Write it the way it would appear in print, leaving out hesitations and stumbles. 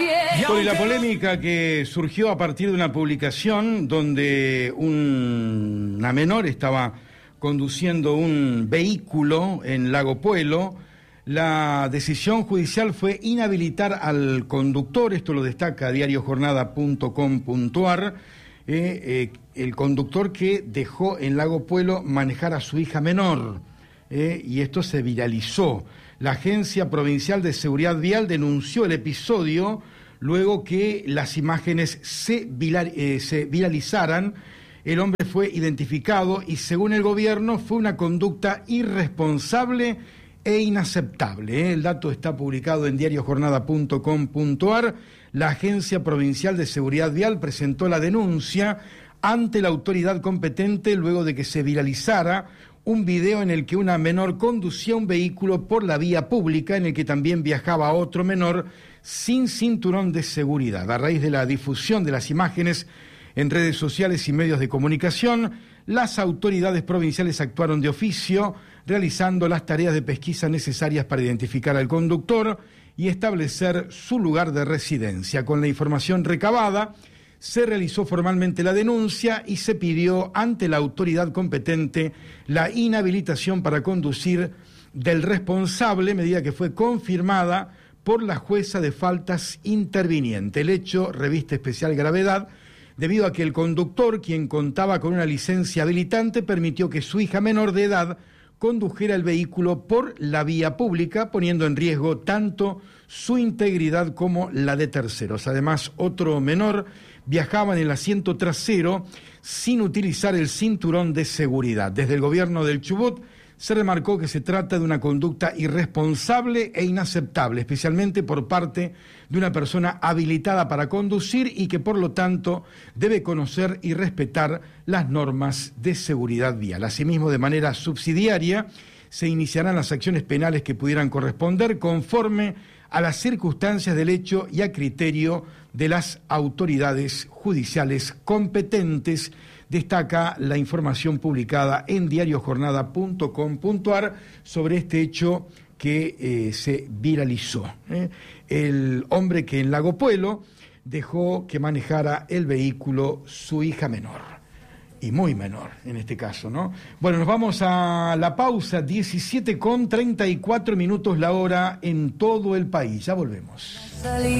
Por la polémica que surgió a partir de una publicación donde una menor estaba conduciendo un vehículo en Lago Puelo, la decisión judicial fue inhabilitar al conductor, esto lo destaca diariojornada.com.ar, el conductor que dejó en Lago Puelo manejar a su hija menor, y esto se viralizó. La Agencia Provincial de Seguridad Vial denunció el episodio luego que las imágenes se viralizaran. El hombre fue identificado y, según el gobierno, fue una conducta irresponsable e inaceptable. El dato está publicado en diariojornada.com.ar. La Agencia Provincial de Seguridad Vial presentó la denuncia ante la autoridad competente luego de que se viralizara un video en el que una menor conducía un vehículo por la vía pública, en el que también viajaba otro menor sin cinturón de seguridad. A raíz de la difusión de las imágenes en redes sociales y medios de comunicación, las autoridades provinciales actuaron de oficio, realizando las tareas de pesquisa necesarias para identificar al conductor y establecer su lugar de residencia. Con la información recabada, se realizó formalmente la denuncia y se pidió ante la autoridad competente la inhabilitación para conducir del responsable, medida que fue confirmada por la jueza de faltas interviniente. El hecho reviste especial gravedad debido a que el conductor, quien contaba con una licencia habilitante, permitió que su hija menor de edad condujera el vehículo por la vía pública, poniendo en riesgo tanto su integridad como la de terceros. Además, otro menor viajaba en el asiento trasero sin utilizar el cinturón de seguridad. Desde el gobierno del Chubut se remarcó que se trata de una conducta irresponsable e inaceptable, especialmente por parte de una persona habilitada para conducir y que por lo tanto debe conocer y respetar las normas de seguridad vial. Asimismo, de manera subsidiaria, se iniciarán las acciones penales que pudieran corresponder conforme a las circunstancias del hecho y a criterio de las autoridades judiciales competentes. Destaca la información publicada en diariojornada.com.ar sobre este hecho que se viralizó. El hombre que en Lago Puelo dejó que manejara el vehículo su hija menor. Y muy menor en este caso, ¿no? Bueno, nos vamos a la pausa, 17:34 la hora en todo el país. Ya volvemos.